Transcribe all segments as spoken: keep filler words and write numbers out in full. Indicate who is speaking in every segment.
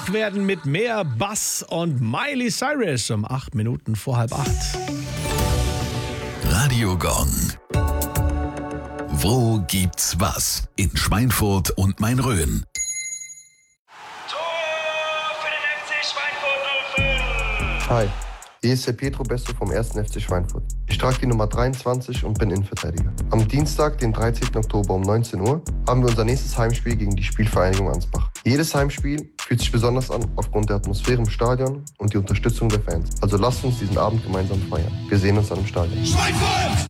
Speaker 1: Wach werden mit mehr Bass und Miley Cyrus um acht Minuten vor halb acht.
Speaker 2: Radio Gong. Wo gibt's was? In Schweinfurt und Main-Rhön.
Speaker 3: Tor für den F C Schweinfurt null fünf.
Speaker 4: Hi, hier ist der Pietro Besto vom ersten F C Schweinfurt. Ich trage die Nummer dreiundzwanzig und bin Innenverteidiger. Am Dienstag, den dreizehnten Oktober um neunzehn Uhr, haben wir unser nächstes Heimspiel gegen die Spielvereinigung Ansbach. Jedes Heimspiel fühlt sich besonders an aufgrund der Atmosphäre im Stadion und die Unterstützung der Fans. Also lasst uns diesen Abend gemeinsam feiern. Wir sehen uns dann im Stadion.
Speaker 3: Schweinfurt!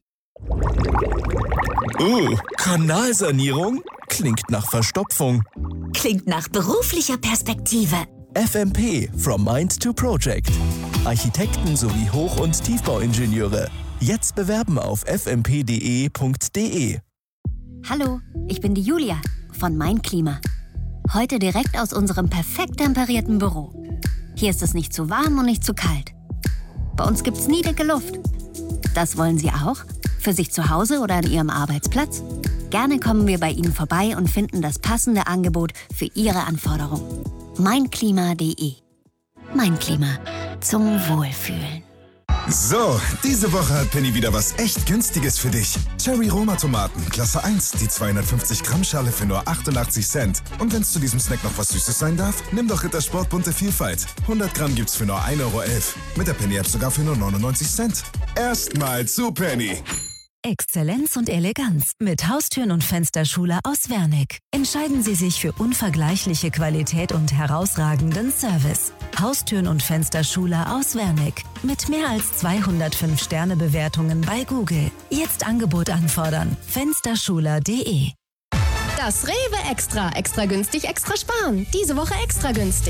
Speaker 5: Uh, Kanalsanierung? Klingt nach Verstopfung.
Speaker 6: Klingt nach beruflicher Perspektive.
Speaker 5: F M P, from Mind to Project. Architekten sowie Hoch- und Tiefbauingenieure. Jetzt bewerben auf f m p punkt d e punkt d e.
Speaker 6: Hallo, ich bin die Julia von Mein Klima. Heute direkt aus unserem perfekt temperierten Büro. Hier ist es nicht zu warm und nicht zu kalt. Bei uns gibt's nie dicke Luft. Das wollen Sie auch? Für sich zu Hause oder an Ihrem Arbeitsplatz? Gerne kommen wir bei Ihnen vorbei und finden das passende Angebot für Ihre Anforderungen. mein klima punkt d e. Mein Klima. Zum Wohlfühlen.
Speaker 7: So, diese Woche hat Penny wieder was echt Günstiges für dich. Cherry Roma Tomaten, Klasse eins, die zweihundertfünfzig Gramm Schale für nur achtundachtzig Cent. Und wenn es zu diesem Snack noch was Süßes sein darf, nimm doch Rittersport bunte Vielfalt. hundert Gramm gibt's für nur ein Euro elf. Mit der Penny App sogar für nur neunundneunzig Cent. Erstmal zu Penny.
Speaker 8: Exzellenz und Eleganz mit Haustüren und Fensterschule aus Wernick. Entscheiden Sie sich für unvergleichliche Qualität und herausragenden Service. Haustüren und Fensterschule aus Wernick. Mit mehr als zweihundertfünf Sterne Bewertungen bei Google. Jetzt Angebot anfordern. fensterschule punkt d e.
Speaker 9: Das Rewe Extra. Extra günstig, extra sparen. Diese Woche extra günstig.